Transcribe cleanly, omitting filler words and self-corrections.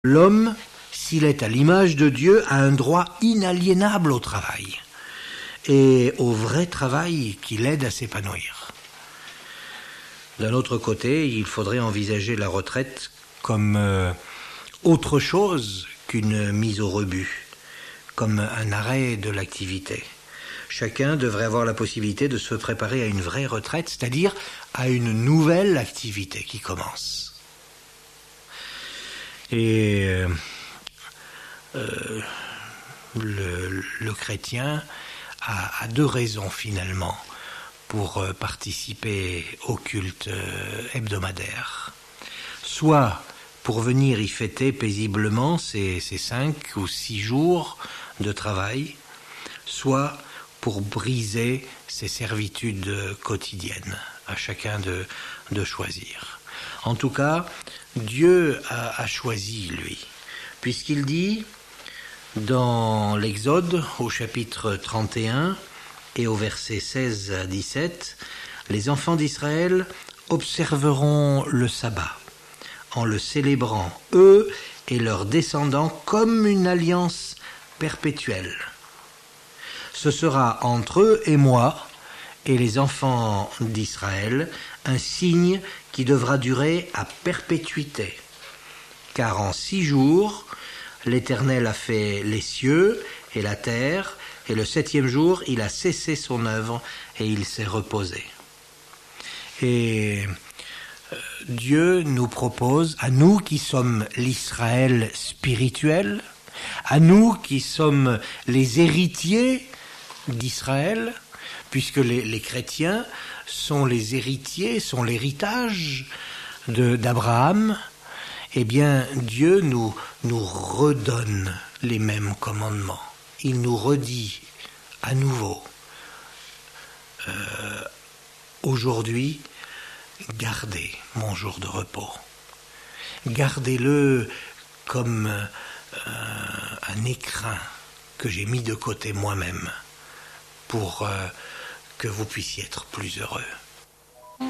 L'homme, s'il est à l'image de Dieu, a un droit inaliénable au travail et au vrai travail qui l'aide à s'épanouir. D'un autre côté, il faudrait envisager la retraite comme autre chose qu'une mise au rebut, comme un arrêt de l'activité. Chacun devrait avoir la possibilité de se préparer à une vraie retraite, c'est-à-dire à une nouvelle activité qui commence. Et le chrétien a deux raisons finalement pour participer au culte hebdomadaire. Soit pour venir y fêter paisiblement ces 5 ou 6 jours de travail, soit pour briser ses servitudes quotidiennes, à chacun de choisir. En tout cas, Dieu a choisi, lui, puisqu'il dit dans l'Exode, au chapitre 31 et au verset 16 à 17, « Les enfants d'Israël observeront le sabbat, en le célébrant, eux et leurs descendants, comme une alliance perpétuelle. Ce sera entre eux et moi, et les enfants d'Israël, un signe qui devra durer à perpétuité. Car en 6 jours, l'Éternel a fait les cieux et la terre, et le 7e jour, il a cessé son œuvre et il s'est reposé. » Et Dieu nous propose, à nous qui sommes l'Israël spirituel, à nous qui sommes les héritiers d'Israël, puisque les chrétiens sont les héritiers, sont l'héritage d'Abraham, eh bien Dieu nous redonne les mêmes commandements. Il nous redit à nouveau, aujourd'hui, gardez mon jour de repos. Gardez-le comme un écrin que j'ai mis de côté moi-même pour que vous puissiez être plus heureux.